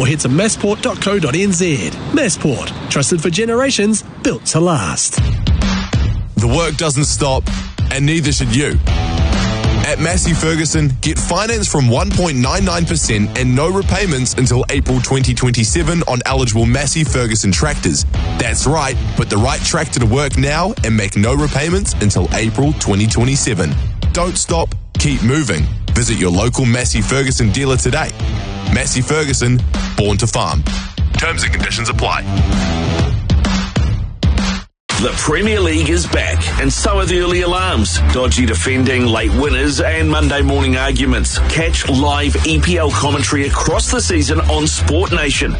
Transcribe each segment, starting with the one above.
or head to massport.co.nz. Massport, trusted for generations, built to last. The work doesn't stop, and neither should you. At Massey Ferguson, get finance from 1.99% and no repayments until April 2027 on eligible Massey Ferguson tractors. That's right, put the right tractor to work now and make no repayments until April 2027. Don't stop, keep moving. Visit your local Massey Ferguson dealer today. Massey Ferguson, born to farm. Terms and conditions apply. The Premier League is back, and so are the early alarms, dodgy defending, late winners, and Monday morning arguments. Catch live EPL commentary across the season on Sport Nation.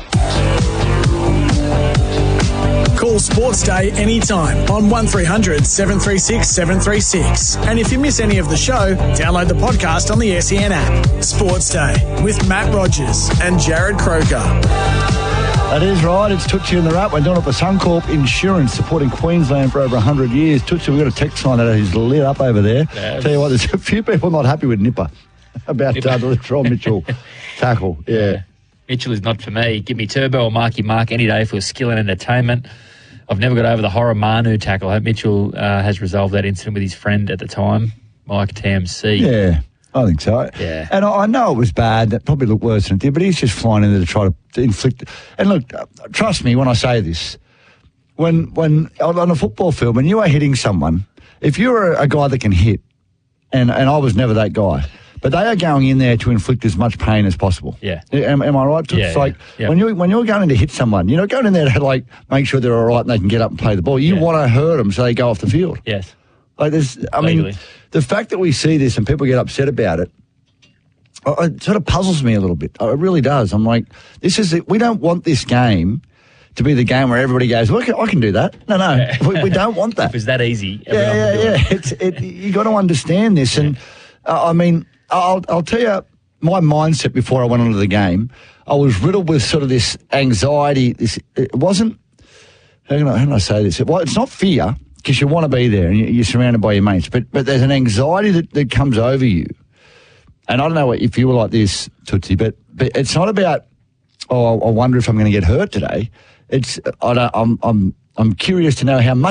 Call Sports Day anytime on 1300 736 736. And if you miss any of the show, download the podcast on the SEN app. Sports Day with Matt Rogers and Jared Croker. That is right. It's Tootsie in the Wrap. We're doing it for Suncorp Insurance, supporting Queensland for over 100 years. Tootsie, we've got a text line that is lit up over there. Yeah. Tell you what, there's a few people not happy with Nipper about the Latrell Mitchell tackle. Yeah. Mitchell is not for me. Give me Turbo or Marky Mark any day for skill and entertainment. I've never got over the horror Manu tackle. I hope Mitchell has resolved that incident with his friend at the time, Mike TMC. Yeah. I think so. Yeah. And I know it was bad. That probably looked worse than it did, but he's just flying in there to try to inflict. And look, trust me when I say this. When on a football field, when you are hitting someone, if you're a guy that can hit, and I was never that guy, but they are going in there to inflict as much pain as possible. Yeah. Am I right? Yeah, it's like when you're going in to hit someone, you're not going in there to like make sure they're all right and they can get up and play the ball. You want to hurt them so they go off the field. Yes. Like I mean, the fact that we see this and people get upset about it, it sort of puzzles me a little bit. It really does. I'm like, we don't want this game to be the game where everybody goes, well, I can do that. No, we don't want that. If it's that easy. You got to understand this. And I mean, I'll tell you my mindset before I went onto the game. I was riddled with sort of this anxiety. It wasn't, how can I say this? It's not fear, because you want to be there and you're surrounded by your mates. But there's an anxiety that comes over you. And I don't know if you were like this, Tootsie, but it's not about, I wonder if I'm going to get hurt today. I'm curious to know how much